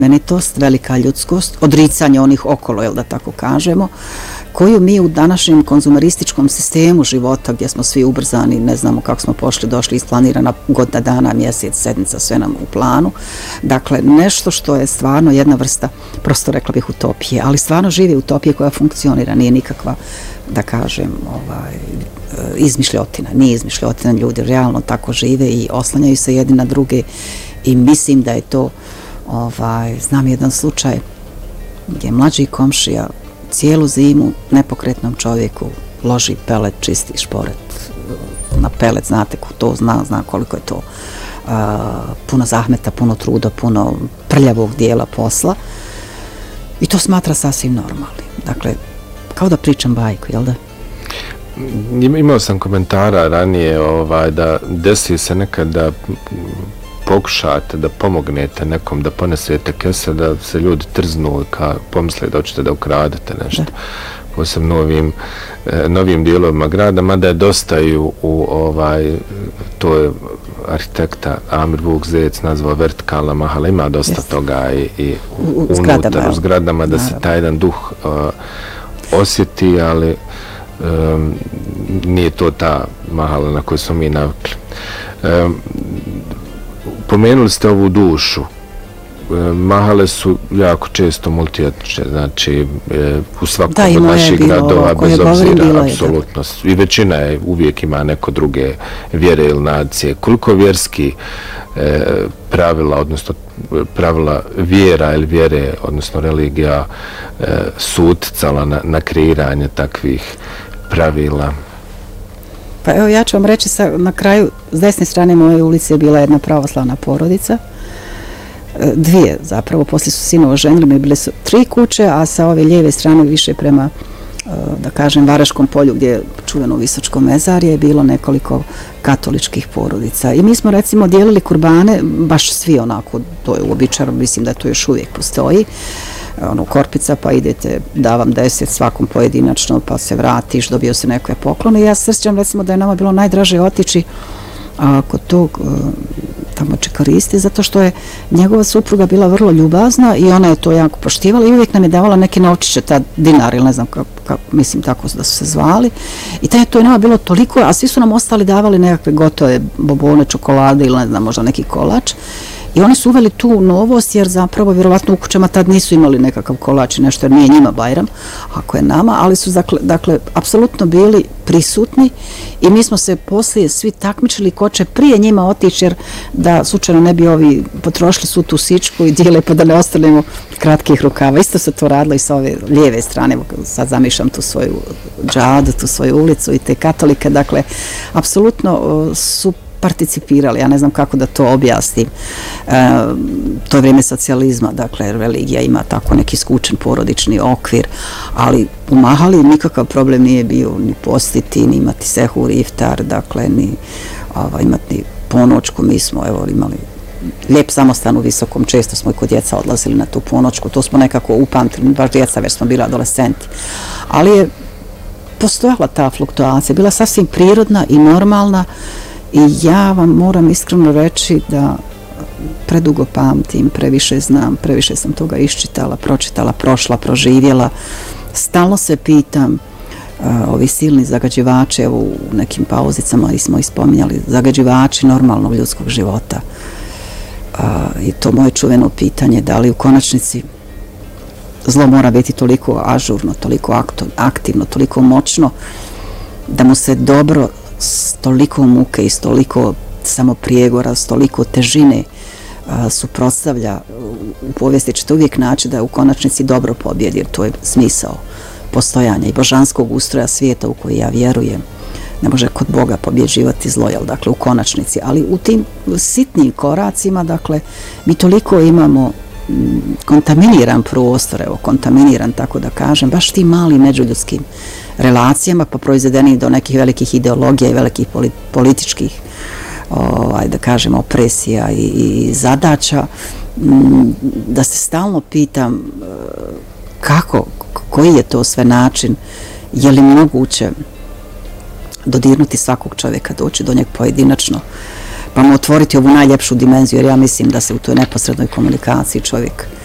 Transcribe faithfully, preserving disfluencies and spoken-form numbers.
plemenitost, velika ljudskost, odricanje onih okolo, jel da tako kažemo, koju mi u današnjem konzumerističkom sistemu života, gdje smo svi ubrzani, ne znamo kako smo pošli, došli, isplanirana godina dana, mjesec, sedmica, sve nam u planu. Dakle, nešto što je stvarno jedna vrsta, prosto rekla bih, utopije, ali stvarno živi utopije koja funkcionira, nije nikakva, da kažem, ovaj, izmišljotina, nije izmišljotina, ljudi realno tako žive i oslanjaju se jedni na druge i mislim da je to, ovaj, znam jedan slučaj gdje je mlađi komšija cijelu zimu nepokretnom čovjeku loži pelet, čisti šporet na pelet, znate ko to zna, zna koliko je to a, puno zahmeta, puno truda, puno prljavog dijela posla i to smatra sasvim normalnim. Dakle, kao da pričam bajku, jel da? Imao sam komentara ranije ovaj, da desi se nekad da pokušate da pomognete nekom, da ponesete kese, da se ljudi trznu ka pomisle da hoćete da ukradete nešto. Da. Posebno ovim e, novim dijelovima grada, mada je dosta i u, u ovaj, to je arhitekta Amir Vuk Zec nazvao vertikalna mahala, ima dosta Jeste. toga i, i u, u, unutar, zgradama, u zgradama da naravno. Se taj jedan duh uh, osjeti, ali um, nije to ta mahala na koju smo mi navikli. Um, Pomenuli ste ovu dušu. Mahale su jako često multietnične, znači u svakom da, od naših gradova, bez obzira, apsolutno. I većina je, uvijek ima neko druge vjere ili nacije. Koliko vjerski e, pravila, odnosno pravila vjera ili vjere, odnosno religija, e, su uticala na, na kreiranje takvih pravila? Pa evo ja ću vam reći, sa, na kraju s desne strane moje ulice je bila jedna pravoslavna porodica, dvije zapravo, poslije su sinovo ženili, mi bile su tri kuće, a sa ove lijeve strane više prema, da kažem, Varaškom polju gdje je čuveno Visočko mezarje je bilo nekoliko katoličkih porodica. I mi smo recimo dijelili kurbane, baš svi onako, to je uobičajeno, mislim da to još uvijek postoji, ono, korpica, pa idete, davam deset svakom pojedinačno, pa se vratiš, dobio se neke poklone. I ja se sjećam, recimo, da je nama bilo najdraže otići a, kod tog a, tamo čekaristi, zato što je njegova supruga bila vrlo ljubazna i ona je to jako poštivala i uvijek nam je davala neke novčiće, ta dinar ili ne znam kako, kako, mislim tako da su se zvali. I taj, to je nama bilo toliko, a svi su nam ostali davali nekakve gotove bobone, čokolade ili ne znam, možda neki kolač. I oni su uveli tu novost jer zapravo vjerovatno u kućama tad nisu imali nekakav kolač i nešto jer nije njima Bajram, ako je nama, ali su dakle, dakle apsolutno bili prisutni i mi smo se poslije svi takmičili ko će prije njima otići jer da slučajno ne bi ovi potrošili svu tu sičku i dijele pa da ne ostanemo kratkih rukava. Isto se to radilo i sa ove lijeve strane, sad zamišljam tu svoju džadu, tu svoju ulicu i te katolike, dakle apsolutno su participirali, ja ne znam kako da to objasnim. E, to je vrijeme socijalizma, dakle, religija ima tako neki skučen porodični okvir, ali u Mahali nikakav problem nije bio ni postiti, ni imati sehur, iftar, dakle, ni ova, imati ponoćku. Mi smo, evo, imali lijep samostan u Visokom, često smo i kod djeca odlazili na tu ponoćku, to smo nekako upamtili, baš djeca, već smo bili adolescenti. Ali je postojala ta fluktuacija, bila sasvim prirodna i normalna. I ja vam moram iskreno reći da predugo pamtim, previše znam, previše sam toga iščitala, pročitala, prošla, proživjela. Stalno se pitam, uh, ovi silni zagađivači, evo u nekim pauzicama smo ispominjali, zagađivači normalnog ljudskog života. Uh, I to moje čuveno pitanje, da li u konačnici zlo mora biti toliko ažurno, toliko aktivno, toliko moćno, da mu se dobro s toliko muke i s toliko samoprijegora, s toliko težine a, suprotstavlja. U povijesti ćete uvijek naći da u konačnici dobro pobjedi, jer to je smisao postojanja i božanskog ustroja svijeta u koji ja vjerujem. Ne može kod Boga pobjeđivati zlo, jel, dakle, u konačnici, ali u tim sitnim koracima, dakle, mi toliko imamo m, kontaminiran prostor, evo, kontaminiran, tako da kažem, baš tim malim međuljudskim relacijama, pa proizvedeni do nekih velikih ideologija i velikih političkih, ovaj, da kažem, opresija i, i zadaća, m, da se stalno pitam kako, koji je to sve način, je li moguće dodirnuti svakog čovjeka, doći do njeg pojedinačno, pa mu otvoriti ovu najljepšu dimenziju, jer ja mislim da se u toj neposrednoj komunikaciji čovjek